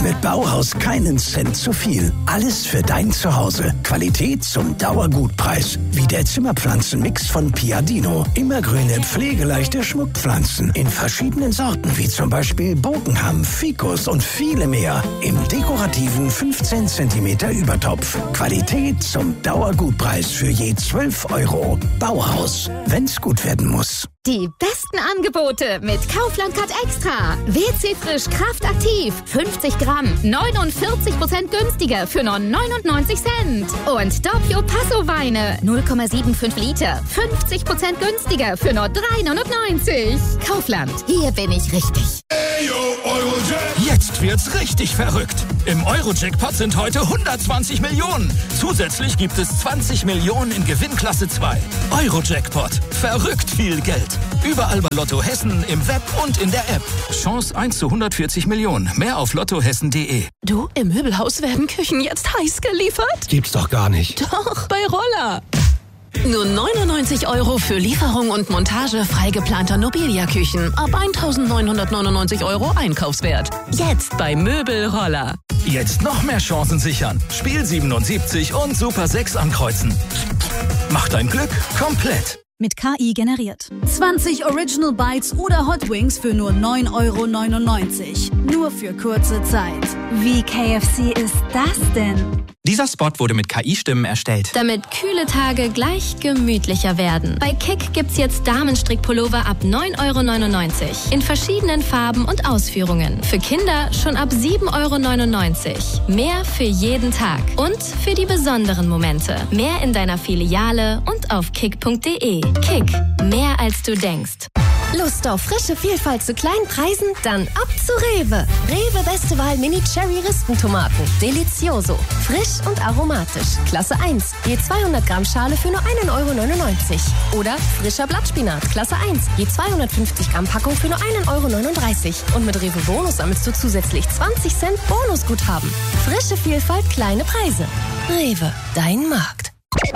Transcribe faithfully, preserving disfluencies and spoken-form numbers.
Mit Bauhaus keinen Cent zu viel. Alles für dein Zuhause. Qualität zum Dauergutpreis. Wie der Zimmerpflanzenmix von Piadino. Immergrüne, pflegeleichte Schmuckpflanzen. In verschiedenen Sorten, wie zum Beispiel Bogenham, Ficus und viele mehr. Im dekorativen fünfzehn Zentimeter Übertopf. Qualität zum Dauergutpreis für je zwölf Euro. Bauhaus, wenn's gut werden muss. Die besten Angebote mit Kaufland Card Extra. W C Frisch Kraft Aktiv. fünfzig Gramm. neunundvierzig Prozent günstiger für nur neunundneunzig Cent. Und Doppio Passo Weine. null Komma fünfundsiebzig Liter. fünfzig Prozent günstiger für nur drei neunundneunzig. Kaufland. Hier bin ich richtig. Jetzt wird's richtig verrückt. Im Euro-Jackpot sind heute hundertzwanzig Millionen. Zusätzlich gibt es zwanzig Millionen in Gewinnklasse zwei. Euro-Jackpot. Verrückt viel Geld. Überall bei Lotto Hessen, im Web und in der App. Chance eins zu hundertvierzig Millionen. Mehr auf lottohessen punkt de. Du, im Möbelhaus werden Küchen jetzt heiß geliefert? Gibt's doch gar nicht. Doch, bei Roller. Nur neunundneunzig Euro für Lieferung und Montage frei geplanter Nobilia-Küchen. Ab eintausendneunhundertneunundneunzig Euro Einkaufswert. Jetzt bei Möbel Roller. Jetzt noch mehr Chancen sichern. Spiel siebenundsiebzig und Super sechs ankreuzen. Mach dein Glück komplett. Mit K I generiert. zwanzig Original Bites oder Hot Wings für nur neun Euro neunundneunzig. Nur für kurze Zeit. Wie K F C ist das denn? Dieser Spot wurde mit K I-Stimmen erstellt. Damit kühle Tage gleich gemütlicher werden. Bei Kick gibt's jetzt Damenstrickpullover ab neun Euro neunundneunzig. In verschiedenen Farben und Ausführungen. Für Kinder schon ab sieben Euro neunundneunzig. Mehr für jeden Tag. Und für die besonderen Momente. Mehr in deiner Filiale und auf kick punkt de. Kick. Mehr als du denkst. Lust auf frische Vielfalt zu kleinen Preisen? Dann ab zu Rewe. Rewe Beste Wahl Mini Cherry Rispentomaten. Delicioso. Frisch und aromatisch. Klasse eins. Je zweihundert Gramm Schale für nur ein Euro neunundneunzig. Oder frischer Blattspinat. Klasse eins. Je zweihundertfünfzig Gramm Packung für nur ein Euro neununddreißig. Und mit Rewe Bonus sammelst du zusätzlich zwanzig Cent Bonusguthaben. Frische Vielfalt, kleine Preise. Rewe. Dein Markt.